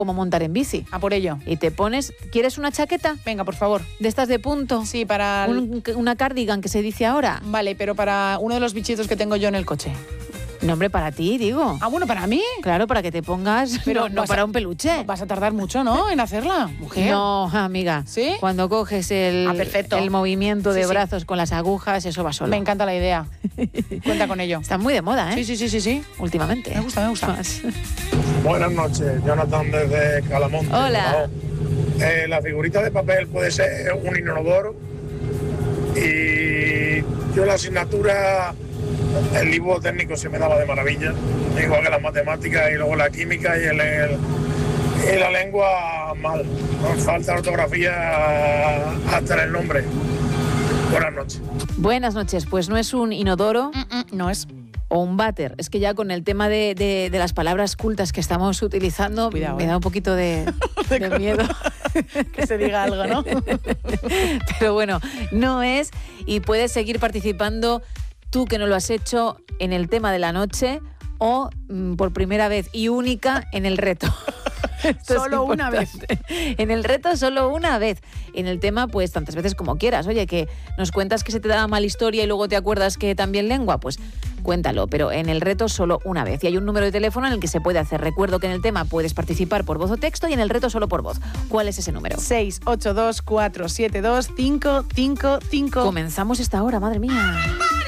como montar en bici. A por ello. Y te pones... ¿Quieres una chaqueta? Venga, por favor. ¿De estas de punto? Sí, para... Una cardigan que se dice ahora. Vale, pero para uno de los bichitos que tengo yo en el coche. No, hombre, para ti, digo. Ah, bueno, ¿para mí? Claro, para que te pongas... Pero no para un peluche. Vas a tardar mucho, ¿no?, en hacerla, mujer. No, amiga. ¿Sí? Cuando coges el movimiento de brazos con las agujas, eso va solo. Me encanta la idea. Cuenta con ello. Está muy de moda, ¿eh? Sí. Últimamente. Me gusta. Buenas noches, Jonathan desde Calamonte. Hola. La figurita de papel puede ser un inodoro y yo la asignatura, el dibujo técnico se me daba de maravilla, igual que las matemáticas y luego la química y la lengua mal. Nos falta ortografía hasta en el nombre. Buenas noches. Buenas noches, pues no es un inodoro. No es. O un váter. Es que ya con el tema de las palabras cultas que estamos utilizando, cuidado, me da un poquito de miedo. Que se diga algo, ¿no? Pero bueno, no es. Y puedes seguir participando, tú que no lo has hecho, en el tema de la noche o por primera vez y única en el reto. Solo una vez. En el reto solo una vez. En el tema, pues tantas veces como quieras. Oye, que nos cuentas que se te da mal historia y luego te acuerdas que también lengua, pues cuéntalo, pero en el reto solo una vez. Y hay un número de teléfono en el que se puede hacer. Recuerdo que en el tema puedes participar por voz o texto y en el reto solo por voz. ¿Cuál es ese número? 682 472 555. Comenzamos esta hora, madre mía.